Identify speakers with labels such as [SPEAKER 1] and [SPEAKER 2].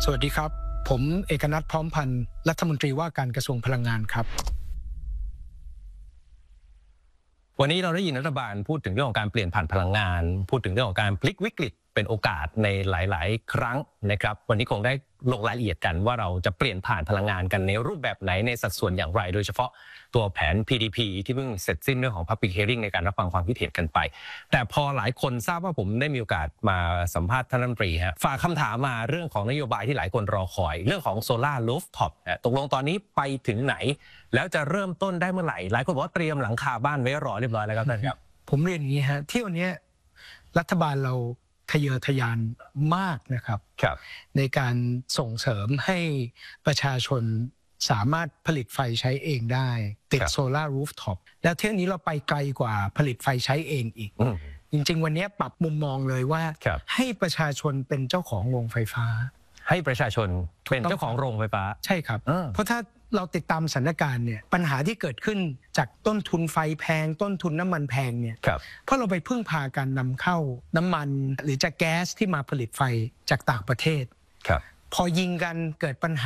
[SPEAKER 1] สวัสดีครับผมเอกนัทพร้อมพันธ์รัฐมนตรีว่าการกระทรวงพลังงานครับ
[SPEAKER 2] วันนี้เราได้ยินรัฐบาลพูดถึงเรื่องของการเปลี่ยนผ่านพลังงานพูดถึงเรื่องของการพลิกวิกฤตเป็นโอกาสในหลายๆครั้งนะครับวันนี้คงได้ลงรายละเอียดกันว่าเราจะเปลี่ยนผ่านพลังงานกันในรูปแบบไหนในสัดส่วนอย่างไรโดยเฉพาะตัวแผน PDP ที่เพิ่งเสร็จสิ้นเรื่องของ Public Hearing ในการรับฟังความคิดเห็นกันไปแต่พอหลายคนทราบว่าผมได้มีโอกาสมาสัมภาษณ์ท่านรัฐมนตรีฮะฝากคำถามมาเรื่องของนโยบายที่หลายคนรอคอยเรื่องของ Solar Rooftop ตกลงตอนนี้ไปถึงไหนแล้วจะเริ่มต้นได้เมื่อไหร่หลายคนบอกว่าเตรียมหลังคาบ้านไว้รอเรียบร้อยแล้วครับท่านครับ
[SPEAKER 1] ผมเรียนอย่างนี้ฮะที่วันนี้รัฐบาลเราทะเยอทะยานมากนะครับในการส่งเสริมให้ประชาชนสามารถผลิตไฟใช้เองได้ติดโซลาร์รูฟท็อปแล้วเที่ยวนี้เราไปไกลกว่าผลิตไฟใช้เองอีกจริงๆวันนี้ปรับมุมมองเลยว่าให้ประชาชนเป็นเจ้าของโรงไฟฟ้า
[SPEAKER 2] ให้ประชาชนเป็นเจ้าของโรงไฟฟ้า
[SPEAKER 1] ใช่ครับเพราะถ้าเราติดตามสถานการณ์เนี่ยปัญหาที่เกิดขึ้นจากต้นทุนไฟแพงต้นทุนน้ำมันแพงเนี่ยเพราะเราไปพึ่งพาการนำเข้าน้ำมันหรือจากแก๊สที่มาผลิตไฟจากต่างประเทศพอยิงกันเกิดปัญหา